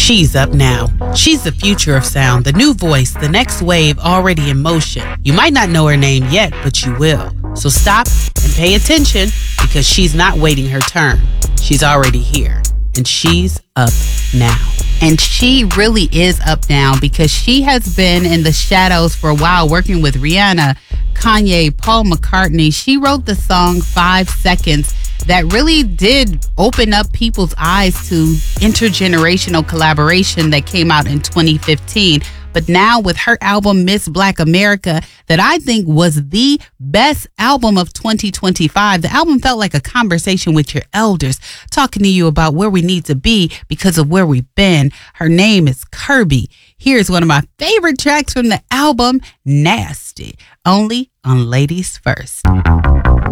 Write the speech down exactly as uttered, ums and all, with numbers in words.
She's up now. She's the future of sound, the new voice, the next wave already in motion. You might not know her name yet, but you will. So stop and pay attention because she's not waiting her turn. She's already here, and she's up now. And she really is up now because she has been in the shadows for a while working with Rihanna, Kanye, Paul McCartney. She wrote the song Five Seconds that really did open up people's eyes to intergenerational collaboration that came out in twenty fifteen. But now with her album, Miss Black America, that I think was the best album of twenty twenty-five. The album felt like a conversation with your elders, talking to you about where we need to be because of where we've been. Her name is Kirby. Here's one of my favorite tracks from the album, Nasty, only on Ladies First.